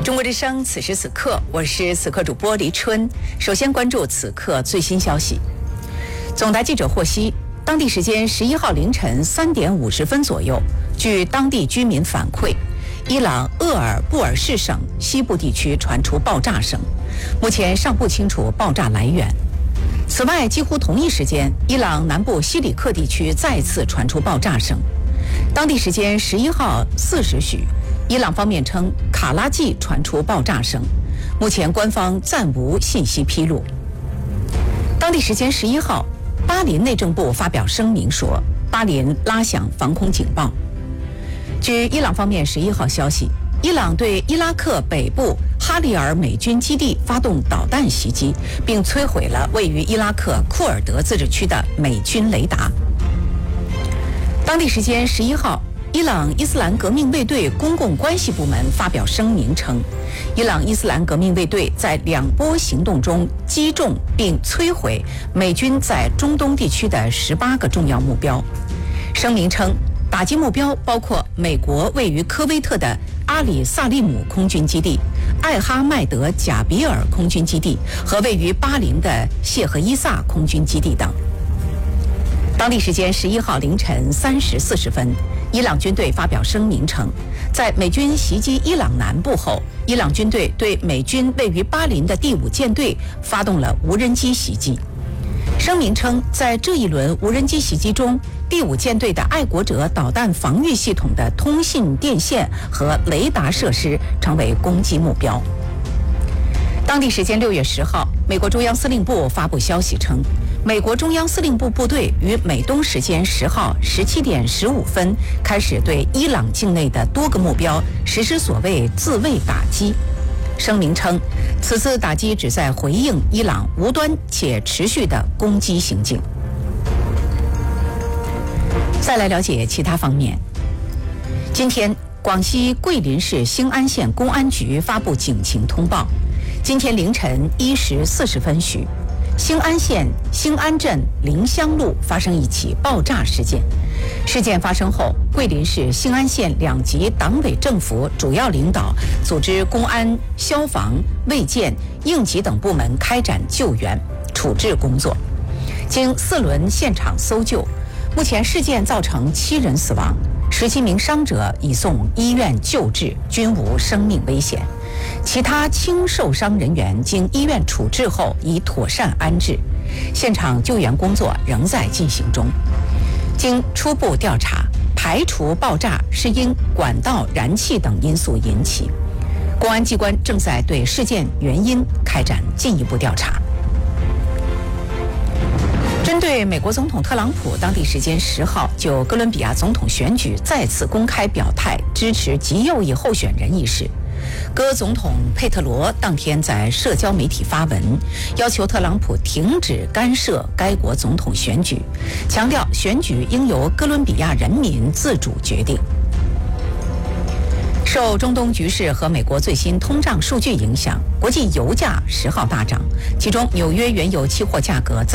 中国之声，此时此刻，我是此刻主播黎春。首先关注此刻最新消息。总台记者获悉，当地时间11号凌晨3点50分左右，据当地居民反馈，伊朗厄尔布尔士省西部地区传出爆炸声，目前尚不清楚爆炸来源。此外，几乎同一时间，伊朗南部西里克地区再次传出爆炸声。当地时间11号4时许，伊朗方面称卡拉季传出爆炸声，目前官方暂无信息披露。当地时间11号，巴林内政部发表声明说，巴林拉响防空警报。据伊朗方面11号消息，伊朗对伊拉克北部哈里尔美军基地发动导弹袭击，并摧毁了位于伊拉克库尔德自治区的美军雷达。当地时间11号，伊朗伊斯兰革命卫队公共关系部门发表声明称，伊朗伊斯兰革命卫队在2波行动中击中并摧毁美军在中东地区的18个重要目标。声明称，打击目标包括美国位于科威特的阿里萨利姆空军基地、艾哈迈德贾比尔空军基地和位于巴林的谢赫伊萨空军基地等。当地时间11号凌晨3时40分，伊朗军队发表声明称，在美军袭击伊朗南部后，伊朗军队对美军位于巴林的第5舰队发动了无人机袭击。声明称，在这一轮无人机袭击中，第5舰队的爱国者导弹防御系统的通信电线和雷达设施成为攻击目标。当地时间6月10号，美国中央司令部发布消息称，美国中央司令部部队于美东时间10号17点15分开始对伊朗境内的多个目标实施所谓自卫打击。声明称，此次打击旨在回应伊朗无端且持续的攻击行径。再来了解其他方面。今天，广西桂林市兴安县公安局发布警情通报，今天凌晨1时40分许，兴安县兴安镇临湘路发生一起爆炸事件。事件发生后，桂林市兴安县2级党委政府主要领导组织公安、消防、卫健、应急等部门开展救援处置工作。经4轮现场搜救，目前事件造成7人死亡，17名伤者已送医院救治，均无生命危险。其他轻受伤人员经医院处置后已妥善安置，现场救援工作仍在进行中。经初步调查，排除爆炸是因管道燃气等因素引起。公安机关正在对事件原因开展进一步调查。针对美国总统特朗普当地时间10号就哥伦比亚总统选举再次公开表态支持极右翼候选人一事，哥总统佩特罗当天在社交媒体发文，要求特朗普停止干涉该国总统选举，强调选举应由哥伦比亚人民自主决定。受中东局势和美国最新通胀数据影响，国际油价10号大涨，其中纽约原油期货价格